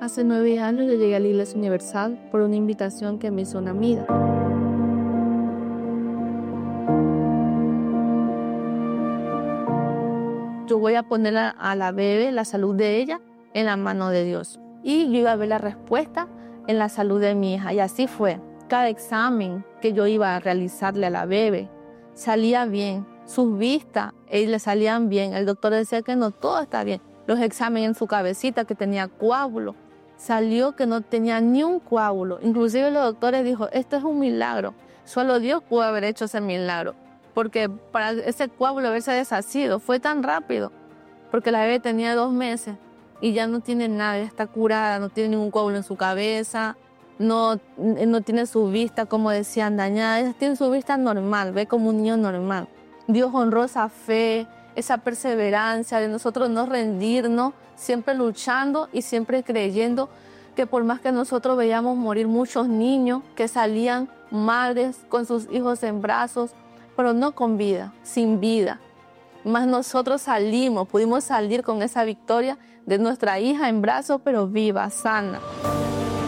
Hace 9 años yo llegué a la Iglesia Universal por una invitación que me hizo una amiga. Yo voy a poner a la bebé, la salud de ella, en la mano de Dios. Y yo iba a ver la respuesta en la salud de mi hija. Y así fue. Cada examen que yo iba a realizarle a la bebé salía bien. Sus vistas le salían bien. El doctor decía que no, todo está bien. Los exámenes en su cabecita, que tenía coágulo, salió que no tenía ni un coágulo. Inclusive los doctores dijo, esto es un milagro. Solo Dios pudo haber hecho ese milagro. Porque para ese coágulo haberse deshacido fue tan rápido. Porque la bebé tenía 2 meses y ya no tiene nada, ya está curada, no tiene ningún coágulo en su cabeza, no tiene su vista, como decían, dañada. Ella tiene su vista normal, ve como un niño normal. Dios honró esa fe, esa perseverancia de nosotros no rendirnos, siempre luchando y siempre creyendo que por más que nosotros veíamos morir muchos niños que salían madres con sus hijos en brazos, pero no con vida, sin vida. Más nosotros pudimos salir con esa victoria de nuestra hija en brazos, pero viva, sana.